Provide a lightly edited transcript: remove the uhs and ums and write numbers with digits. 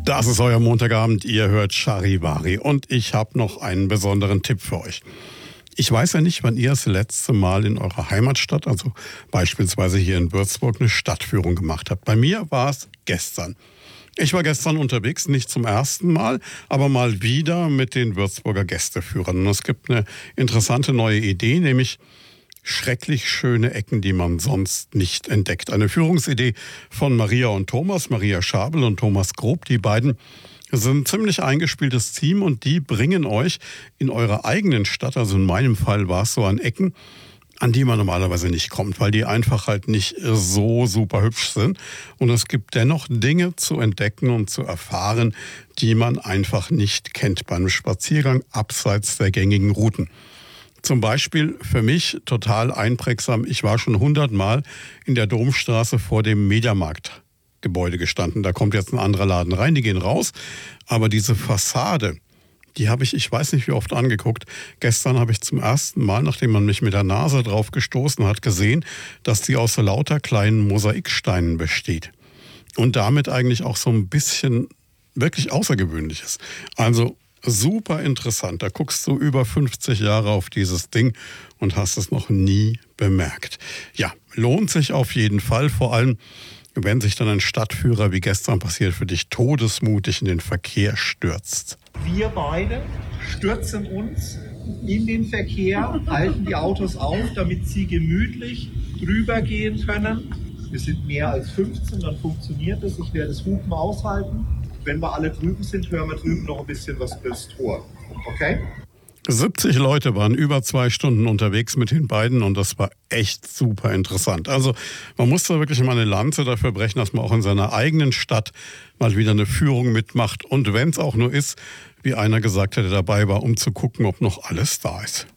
Das ist euer Montagabend, ihr hört Charivari und ich habe noch einen besonderen Tipp für euch. Ich weiß ja nicht, wann ihr das letzte Mal in eurer Heimatstadt, also beispielsweise hier in Würzburg, eine Stadtführung gemacht habt. Bei mir war es gestern. Ich war gestern unterwegs, nicht zum ersten Mal, aber mal wieder mit den Würzburger Gästeführern. Und es gibt eine interessante neue Idee, nämlich schrecklich schöne Ecken, die man sonst nicht entdeckt. Eine Führungsidee von Maria und Thomas, Maria Schabel und Thomas Grob. Die beiden sind ein ziemlich eingespieltes Team und die bringen euch in eurer eigenen Stadt, also in meinem Fall war es so, an Ecken, an die man normalerweise nicht kommt, weil die einfach halt nicht so super hübsch sind. Und es gibt dennoch Dinge zu entdecken und zu erfahren, die man einfach nicht kennt beim Spaziergang abseits der gängigen Routen. Zum Beispiel für mich total einprägsam, ich war schon 100-mal in der Domstraße vor dem Mediamarktgebäude gestanden. Da kommt jetzt ein anderer Laden rein, die gehen raus. Aber diese Fassade, die habe ich weiß nicht wie oft angeguckt. Gestern habe ich zum ersten Mal, nachdem man mich mit der Nase drauf gestoßen hat, gesehen, dass die aus so lauter kleinen Mosaiksteinen besteht. Und damit eigentlich auch so ein bisschen wirklich Außergewöhnliches. Also super interessant. Da guckst du über 50 Jahre auf dieses Ding und hast es noch nie bemerkt. Ja, lohnt sich auf jeden Fall, vor allem wenn sich dann ein Stadtführer, wie gestern passiert, für dich todesmutig in den Verkehr stürzt. Wir beide stürzen uns in den Verkehr, halten die Autos auf, damit sie gemütlich drüber gehen können. Wir sind mehr als 15, dann funktioniert es. Ich werde das Hupen aushalten. Wenn wir alle drüben sind, hören wir drüben noch ein bisschen was fürs Tor. Okay? 70 Leute waren über 2 Stunden unterwegs mit den beiden und das war echt super interessant. Also man muss da wirklich mal eine Lanze dafür brechen, dass man auch in seiner eigenen Stadt mal wieder eine Führung mitmacht. Und wenn es auch nur ist, wie einer gesagt hat, der dabei war, um zu gucken, ob noch alles da ist.